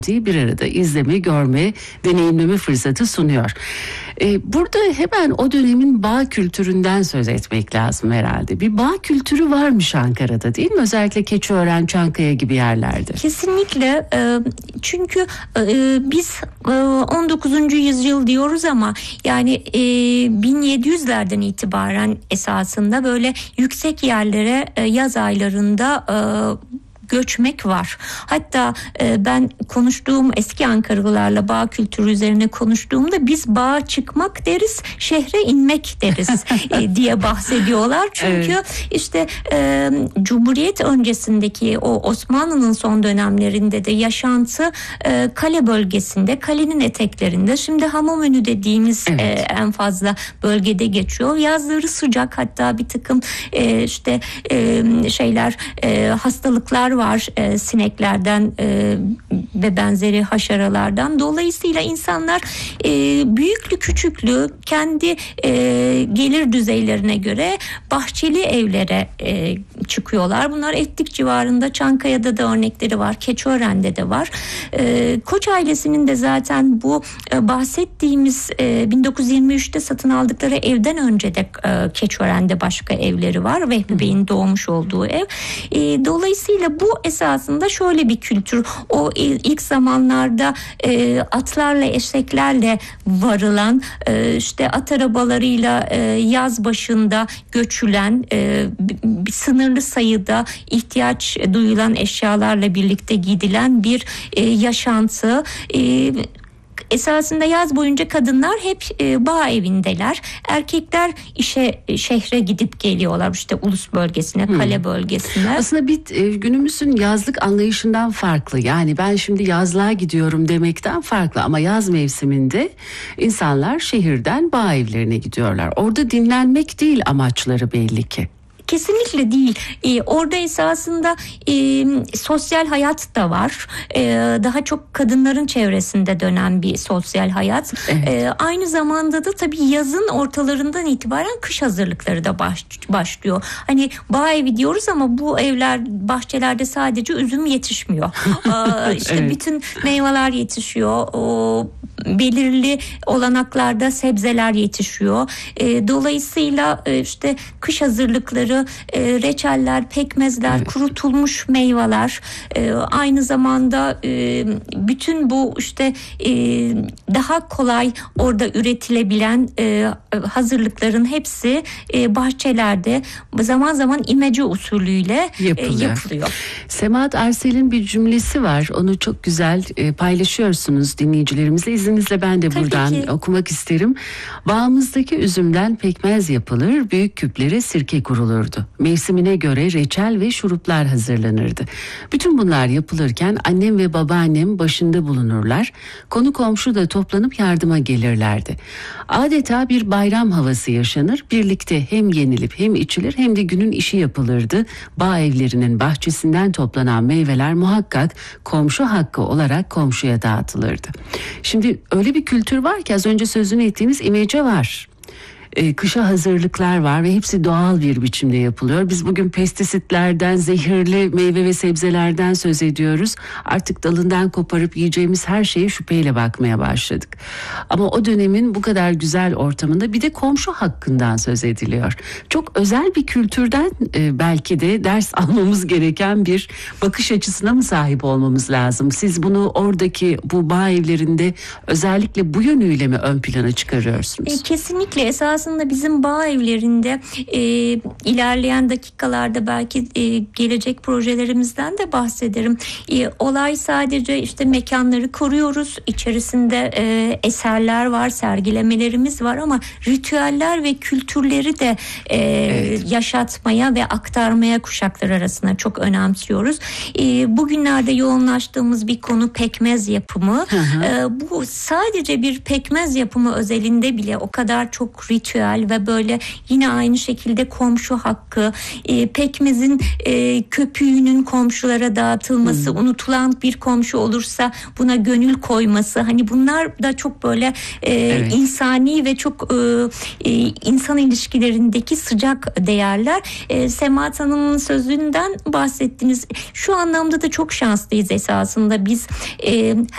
bir arada izleme, görme, deneyimleme fırsatı sunuyor. Burada hemen o dönemin bağ kültüründen söz etmek lazım herhalde. Bir bağ kültürü varmış Ankara'da, değil mi? Özellikle Keçiören, Çankaya gibi yerlerde. Kesinlikle. Çünkü biz 19. yüzyıl diyoruz ama yani 1700'lerden itibaren esasında böyle yüksek yerlere yaz aylarında göçmek var. Hatta ben konuştuğum eski Ankaralılarla bağ kültürü üzerine konuştuğumda biz bağa çıkmak deriz, şehre inmek deriz diye bahsediyorlar. Çünkü işte Cumhuriyet öncesindeki o Osmanlı'nın son dönemlerinde de yaşantı kale bölgesinde, kalenin eteklerinde. Şimdi Hamamönü dediğimiz en fazla bölgede geçiyor. Yazları sıcak, hatta bir takım işte hastalıklar var sineklerden ve benzeri haşeralardan. Dolayısıyla insanlar büyüklü küçüklü kendi gelir düzeylerine göre bahçeli evlere çıkıyorlar. Bunlar Etlik civarında, Çankaya'da da örnekleri var, Keçiören'de de var. Koç ailesinin de zaten bu bahsettiğimiz 1923'te satın aldıkları evden önce de Keçiören'de başka evleri var. Vehbi Bey'in doğmuş olduğu ev. Dolayısıyla bu esasında şöyle bir kültür. O ilk zamanlarda atlarla, eşeklerle varılan, işte at arabalarıyla yaz başında göçülen, sınırlı sayıda ihtiyaç duyulan eşyalarla birlikte gidilen bir yaşantı. Esasında yaz boyunca kadınlar hep bağ evindeler. Erkekler şehre gidip geliyorlar, işte ulus bölgesine, kale bölgesine. Aslında günümüzün yazlık anlayışından farklı. Yani ben şimdi yazlığa gidiyorum demekten farklı, ama yaz mevsiminde insanlar şehirden bağ evlerine gidiyorlar. Orada dinlenmek değil amaçları belli ki. Kesinlikle değil. Orada esasında sosyal hayat da var. Daha çok kadınların çevresinde dönen bir sosyal hayat. Evet. Aynı zamanda da tabii yazın ortalarından itibaren kış hazırlıkları da başlıyor. Hani bağ evi diyoruz ama bu bahçelerde sadece üzüm yetişmiyor. İşte bütün meyveler yetişiyor. Belirli olanaklarda sebzeler yetişiyor. Dolayısıyla işte kış hazırlıkları, reçeller, pekmezler, kurutulmuş meyveler, aynı zamanda bütün bu işte daha kolay orada üretilebilen hazırlıkların hepsi bahçelerde zaman zaman imece usulüyle yapılıyor. Semahat Arsel'in bir cümlesi var. Onu çok güzel paylaşıyorsunuz dinleyicilerimizle. İzninizle ben de buradan okumak isterim. Bağımızdaki üzümden pekmez yapılır, büyük küplere sirke kurulurdu. Mevsimine göre reçel ve şuruplar hazırlanırdı. Bütün bunlar yapılırken annem ve babaannem başında bulunurlar. Konu komşu da toplanıp yardıma gelirlerdi. Adeta bir bayram havası yaşanır. Birlikte hem yenilip hem içilir hem de günün işi yapılırdı. Bağ evlerinin bahçesinden toplanan meyveler muhakkak komşu hakkı olarak komşuya dağıtılırdı. Şimdi öyle bir kültür var ki az önce sözünü ettiğiniz imece var. Kışa hazırlıklar var ve hepsi doğal bir biçimde yapılıyor. Biz bugün pestisitlerden, zehirli meyve ve sebzelerden söz ediyoruz. Artık dalından koparıp yiyeceğimiz her şeye şüpheyle bakmaya başladık. Ama o dönemin bu kadar güzel ortamında bir de komşu hakkından söz ediliyor. Çok özel bir kültürden belki de ders almamız gereken bir bakış açısına mı sahip olmamız lazım? Siz bunu oradaki bu bağ evlerinde özellikle bu yönüyle mi ön plana çıkarıyorsunuz? Kesinlikle. Aslında bizim bağ evlerinde ilerleyen dakikalarda belki gelecek projelerimizden de bahsederim. Olay sadece işte mekanları koruyoruz. İçerisinde eserler var, sergilemelerimiz var ama ritüeller ve kültürleri de yaşatmaya ve aktarmaya kuşaklar arasında çok önemsiyoruz. Bugünlerde yoğunlaştığımız bir konu pekmez yapımı. Bu sadece bir pekmez yapımı özelinde bile o kadar çok ritüel ve böyle yine aynı şekilde komşu hakkı, pekmezin köpüğünün komşulara dağıtılması, unutulan bir komşu olursa buna gönül koyması, hani bunlar da çok böyle insani ve çok insan ilişkilerindeki sıcak değerler. Semahat Hanım'ın sözünden bahsettiniz. Şu anlamda da çok şanslıyız esasında biz.